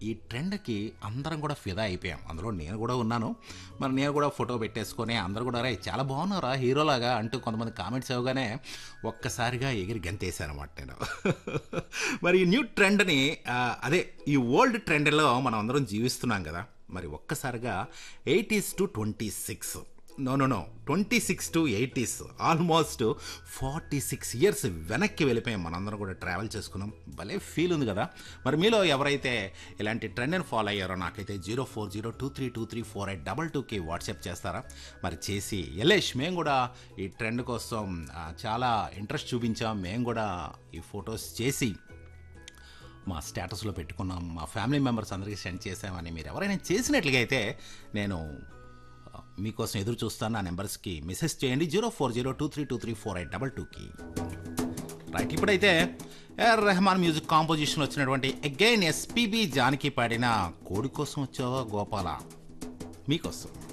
ఈ ట్రెండ్‌కి అందరం కూడా ఫిదా అయిపోయాం. అందులో నేను కూడా ఉన్నాను. మరి నేను కూడా ఫోటో పెట్టేసుకొని అందరూ కూడా "అరేయ్! చాలా బాగున్నావురా హీరోలాగా" అంటూ కొంతమంది కామెంట్స్ ఇవ్వగానే ఒక్కసారిగా ఎగిరి గంతేసాననమాట నేను. మరి ఈ న్యూ ట్రెండ్‌ని అదే ఈ ఓల్డ్ ట్రెండ్‌లో మనం అందరం జీవిస్తున్నాం కదా! మరి ఒక్కసారిగా 80s-26 no. 26-80s almost 46 years వెనక్కి వెళ్ళిపోయాం. మనందరం కూడా ట్రావెల్ చేసుకున్నాం. భలే ఫీల్ ఉంది కదా! మరి మీలో ఎవరైతే ఇలాంటి ట్రెండ్‌ని ఫాలో అయ్యారో నాకైతే 0402323482కి వాట్సాప్ చేస్తారా? మరి చేసి యలేష్ మేము కూడా ఈ ట్రెండ్ కోసం చాలా ఇంట్రెస్ట్ చూపించాం. మేము కూడా ఈ ఫొటోస్ చేసి మా స్టేటస్‌లో పెట్టుకున్నాం. మా ఫ్యామిలీ మెంబర్స్ అందరికీ సెండ్ చేసామని మీరు ఎవరైనా చేసినట్లుగా అయితే నేను మీకోసం ఎదురు చూస్తాను. నా నెంబర్స్కి మెసేజ్ చేయండి 0402323482కి. రైట్, ఇప్పుడైతే ఏఆర్ రెహమాన్ మ్యూజిక్ కాంపోజిషన్ వచ్చినటువంటి అగైన్ ఎస్పీబీ జానకి పాడిన కోడి కోసం వచ్చావా గోపాల మీకోసం.